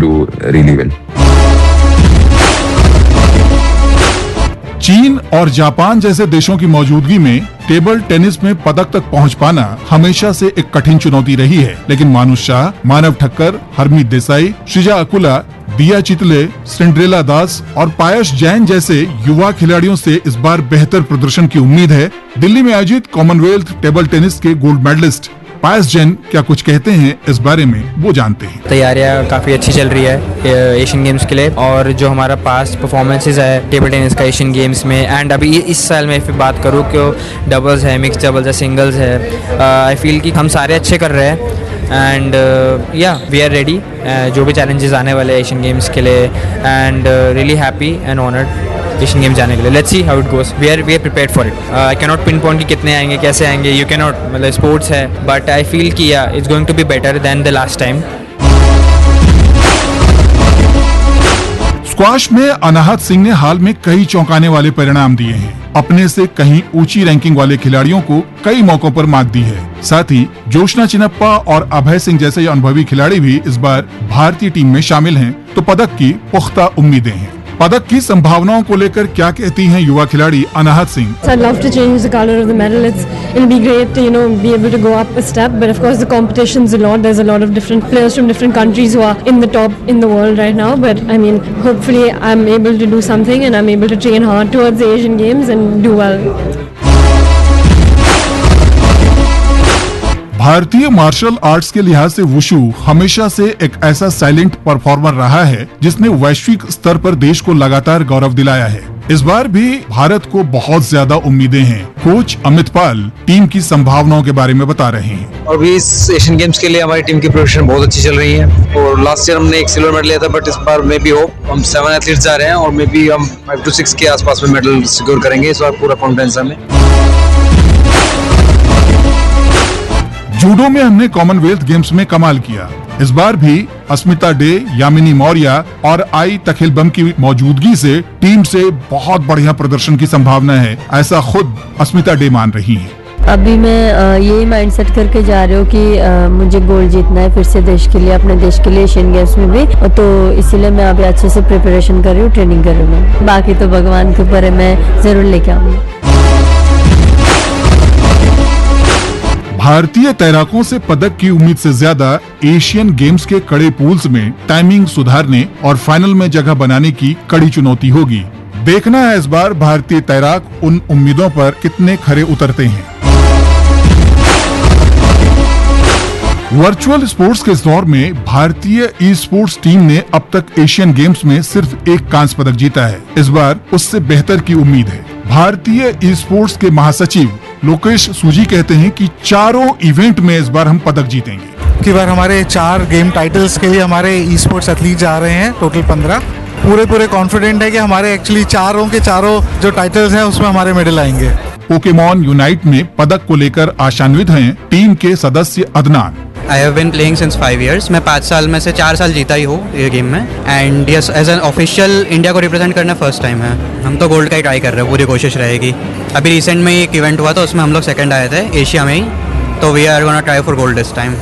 do really well. चीन और Japan जैसे देशों की मौजूदगी में टेबल टेनिस में पदक तक पहुंच पाना हमेशा से एक कठिन चुनौती रही है, लेकिन मानुष शाह, मानव ठक्कर, हरमीत देसाई, श्रीजा अकुला, दिया चितले, सिंड्रेला दास और पायस जैन जैसे युवा खिलाड़ियों से इस बार बेहतर प्रदर्शन की उम्मीद है। दिल्ली में आयोजित कॉमनवेल्थ टेबल टेनिस के गोल्ड मेडलिस्ट पायस जैन क्या कुछ कहते हैं इस बारे में, वो जानते हैं। तैयारियां काफ़ी अच्छी चल रही है एशियन गेम्स के लिए, और जो हमारा पास्ट परफॉर्मेंसेज है टेबल टेनिस का एशियन गेम्स में, एंड अभी इस साल में फिर बात करूँ कि डबल्स है, मिक्स डबल्स है, सिंगल्स है, आई फील कि हम सारे अच्छे कर रहे हैं एंड वी आर रेडी जो भी चैलेंजेस आने वाले हैं एशियन गेम्स के लिए, and really happy and honoured Asian games जाने के लिए। Let's see how it goes, we are prepared for it. I can not pin point कि कितने आएंगे, कैसे आएंगे, यू कैन नॉट, मतलब स्पोर्ट्स है, बट आई फील कि it's going to be better than the last time. Squash में अनाहत सिंह ने हाल में कई चौंकाने वाले परिणाम दिए हैं। अपने से कहीं ऊंची रैंकिंग वाले खिलाड़ियों को कई मौकों पर मात दी है। साथ ही जोशना चिनप्पा और अभय सिंह जैसे अनुभवी खिलाड़ी भी इस बार भारतीय टीम में शामिल हैं, तो पदक की पुख्ता उम्मीदें हैं। पदक की संभावनाओं को लेकर क्या कहती हैं युवा खिलाड़ी अनाहत Singh? I'd love to change the color of the medal. It'll be great to be able to go up a step, but of course the competition's a lot. There's a lot of different players from different countries who are in the top in the world right now. But I mean, hopefully I'm able to do something and I'm able to train hard towards the Asian Games and do well. भारतीय martial arts के लिहाज से wushu हमेशा से एक ऐसा silent performer रहा है जिसने वैश्विक स्तर पर देश को लगातार गौरव दिलाया है। इस बार भी भारत को बहुत ज्यादा उम्मीदें हैं। कोच अमित पाल टीम की संभावनाओं के बारे में बता रहे हैं। और भी इस एशियन गेम्स के लिए हमारी टीम की प्रिपरेशन बहुत अच्छी चल रही है, और लास्ट ईयर हमने एक सिल्वर मेडल लिया था, बट इस बार मे बी हम 7 एथलीट्स जा रहे हैं और मे बी हम 5 to 6 के आसपास में मेडल सिक्योर करेंगे। इस बार पूरा कॉन्फिडेंस हमें। जूडो में हमने कॉमनवेल्थ गेम्स में कमाल किया। इस बार भी अस्मिता डे, यामिनी मौर्य और आई तखिलबम की मौजूदगी से टीम से बहुत बढ़िया प्रदर्शन की संभावना है, ऐसा खुद अस्मिता डे मान रही हैं। अभी मैं यही माइंडसेट करके जा रही हूँ कि मुझे गोल्ड जीतना है फिर से देश के लिए, अपने देश के लिए एशियन गेम्स में भी, तो इसीलिए मैं अभी अच्छे से प्रिपरेशन कर रही हूँ, ट्रेनिंग कर रही हूँ। बाकी तो भगवान के ऊपर है, मैं जरूर लेके आऊंगी। भारतीय तैराकों से पदक की उम्मीद से ज्यादा एशियन गेम्स के कड़े पूल्स में टाइमिंग सुधारने और फाइनल में जगह बनाने की कड़ी चुनौती होगी। देखना है इस बार भारतीय तैराक उन उम्मीदों पर कितने खरे उतरते हैं। वर्चुअल स्पोर्ट्स के इस दौर में भारतीय ई स्पोर्ट्स टीम ने अब तक एशियन गेम्स में सिर्फ एक कांस्य पदक जीता है। इस बार उससे बेहतर की उम्मीद है। भारतीय ई स्पोर्ट्स के महासचिव लोकेश सूजी कहते हैं कि चारों इवेंट में इस बार हम पदक जीतेंगे। की बार हमारे 4 गेम टाइटल्स के लिए हमारे ई स्पोर्ट्स एथलीट जा रहे हैं, टोटल 15। पूरे कॉन्फिडेंट है कि हमारे एक्चुअली चारों के चारों जो टाइटल्स हैं उसमें हमारे मेडल आएंगे। पोकेमॉन यूनाइट में पदक को लेकर आशान्वित हैं टीम के सदस्य Adnan. I have been playing since 5 years. मैं 5 साल में से 4 साल जीता ही हूँ ये गेम में, and yes as an official India को रिप्रेजेंट करना फर्स्ट टाइम है। हम तो गोल्ड का ही ट्राई कर रहे हैं, पूरी कोशिश रहेगी। अभी रिसेंट में एक इवेंट हुआ था, उसमें हम लोग सेकंड आए थे एशिया में ही, तो we are gonna try for gold this time.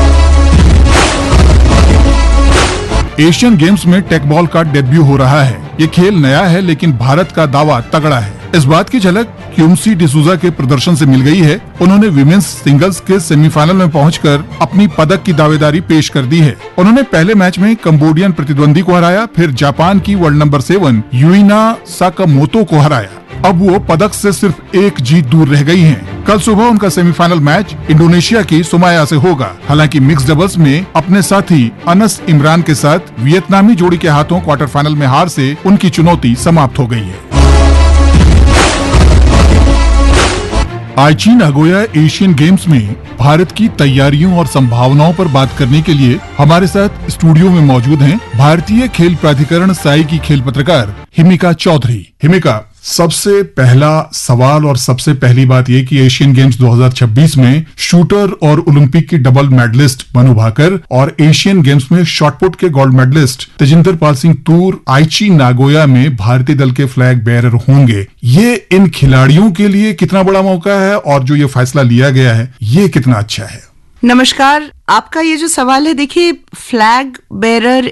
Asian games में टेक बॉल का डेब्यू हो रहा है। ये खेल नया है लेकिन भारत का दावा तगड़ा है। इस बात की झलक क्यूमसी डिसूजा के प्रदर्शन से मिल गई है। उन्होंने विमेंस सिंगल्स के सेमीफाइनल में पहुंचकर अपनी पदक की दावेदारी पेश कर दी है। उन्होंने पहले मैच में कंबोडियन प्रतिद्वंदी को हराया, फिर जापान की वर्ल्ड नंबर 7 यूइना साकामोतो को हराया। अब वो पदक से सिर्फ एक जीत दूर रह गई हैं। कल सुबह उनका सेमीफाइनल मैच इंडोनेशिया की सुमाया से होगा। हालांकि मिक्स डबल्स में अपने साथी अनस इमरान के साथ वियतनामी जोड़ी के हाथों क्वार्टर फाइनल में हार से उनकी चुनौती समाप्त हो गई है। आईची नागोया एशियन गेम्स में भारत की तैयारियों और संभावनाओं पर बात करने के लिए हमारे साथ स्टूडियो में मौजूद हैं भारतीय खेल प्राधिकरण साई की खेल पत्रकार हिमिका चौधरी। हिमिका, सबसे पहला सवाल और सबसे पहली बात ये कि एशियन गेम्स 2026 में शूटर और ओलंपिक की डबल मेडलिस्ट मनु भाकर और एशियन गेम्स में शॉटपुट के गोल्ड मेडलिस्ट तेजिंदर पाल सिंह तूर आईची नागोया में भारतीय दल के फ्लैग बेयरर होंगे। ये इन खिलाड़ियों के लिए कितना बड़ा मौका है और जो ये फैसला लिया गया है ये कितना अच्छा है? नमस्कार, आपका ये जो सवाल है, देखिए फ्लैग बेरर